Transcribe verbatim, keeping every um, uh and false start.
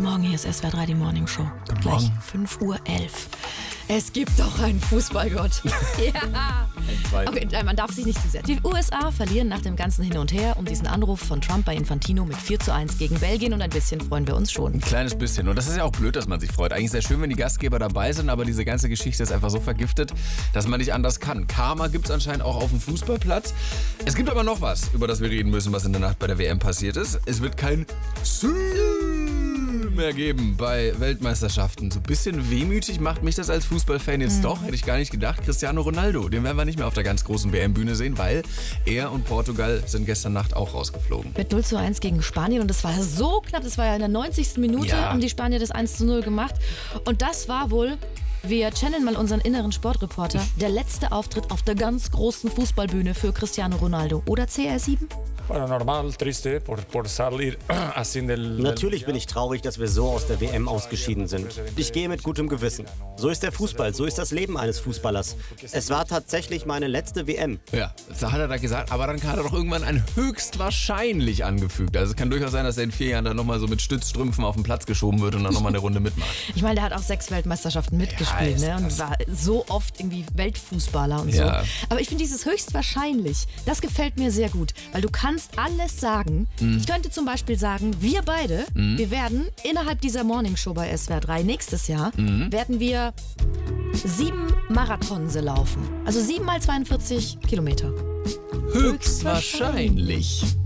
Morgen, hier ist S W R drei, die Morning Show. Guten Gleich Morgen. fünf Uhr elf. Es gibt doch einen Fußballgott. Ja. Okay, nein, man darf sich nicht zu sehr. Die U S A verlieren nach dem ganzen Hin und Her um diesen Anruf von Trump bei Infantino mit vier zu eins gegen Belgien und ein bisschen freuen wir uns schon. Ein kleines bisschen. Und das ist ja auch blöd, dass man sich freut. Eigentlich sehr schön, wenn die Gastgeber dabei sind, aber diese ganze Geschichte ist einfach so vergiftet, dass man nicht anders kann. Karma gibt es anscheinend auch auf dem Fußballplatz. Es gibt aber noch was, über das wir reden müssen, was in der Nacht bei der W M passiert ist. Es wird kein mehr geben bei Weltmeisterschaften. So ein bisschen wehmütig macht mich das als Fußballfan jetzt mhm. doch. Hätte ich gar nicht gedacht. Cristiano Ronaldo, den werden wir nicht mehr auf der ganz großen W M-Bühne sehen, weil er und Portugal sind gestern Nacht auch rausgeflogen. Mit null zu eins gegen Spanien und das war ja so knapp. Das war ja in der neunzigsten Minute, ja. haben die Spanier das eins zu null gemacht. Und das war wohl, wir channeln mal unseren inneren Sportreporter, der letzte Auftritt auf der ganz großen Fußballbühne für Cristiano Ronaldo. Oder C R sieben? Natürlich bin ich traurig, dass wir so aus der W M ausgeschieden sind. Ich gehe mit gutem Gewissen. So ist der Fußball, so ist das Leben eines Fußballers. Es war tatsächlich meine letzte W M. Ja, das hat er da gesagt, aber dann hat er doch irgendwann ein höchstwahrscheinlich angefügt. Also es kann durchaus sein, dass er in vier Jahren dann nochmal so mit Stützstrümpfen auf den Platz geschoben wird und dann nochmal eine Runde mitmacht. Ich meine, der hat auch sechs Weltmeisterschaften mitgespielt, ja, ne? Und war so oft irgendwie Weltfußballer und ja. so. Aber ich finde dieses höchstwahrscheinlich, das gefällt mir sehr gut, weil du kannst alles sagen. Mhm. Ich könnte zum Beispiel sagen, wir beide, mhm. wir werden innerhalb dieser Morningshow bei S W R drei nächstes Jahr, mhm. werden wir sieben Marathonse laufen. Also sieben mal zweiundvierzig Kilometer. Höchstwahrscheinlich.